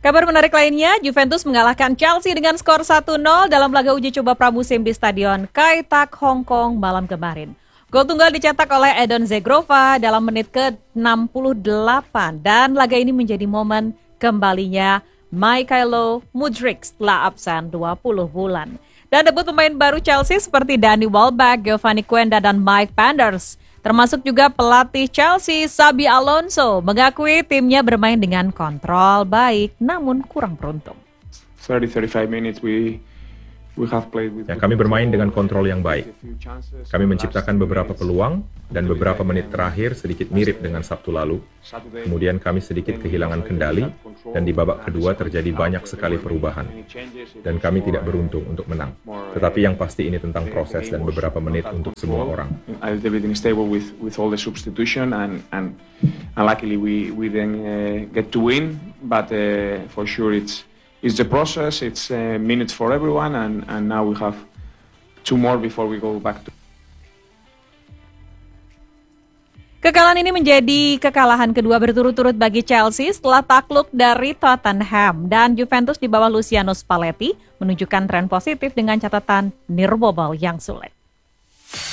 Kabar menarik lainnya, Juventus mengalahkan Chelsea dengan skor 1-0 dalam laga uji coba pramusim di Stadion Kai Tak Hong Kong malam kemarin. Gol tunggal dicetak oleh Edon Zegrova dalam menit ke-68 dan laga ini menjadi momen kembalinya Mykhailo Mudryk setelah absen 20 bulan. Dan debut pemain baru Chelsea seperti Danny Welbeck, Giovanni Quenda, dan Mike Penders. Termasuk juga pelatih Chelsea, Xabi Alonso, mengakui timnya bermain dengan kontrol baik namun kurang beruntung. 30-35 minutes kami bermain dengan kontrol yang baik. Kami menciptakan beberapa peluang dan beberapa menit terakhir sedikit mirip dengan Sabtu lalu. Kemudian kami sedikit kehilangan kendali dan di babak kedua terjadi banyak sekali perubahan. Dan kami tidak beruntung untuk menang. Tetapi yang pasti ini tentang proses dan beberapa menit untuk semua orang. It's the process, it's minutes for everyone, and now we have 2 more before we go back to. Kekalahan ini menjadi kekalahan kedua berturut-turut bagi Chelsea setelah takluk dari Tottenham, dan Juventus di bawah Luciano Spalletti menunjukkan tren positif dengan catatan nirbobal yang sulit.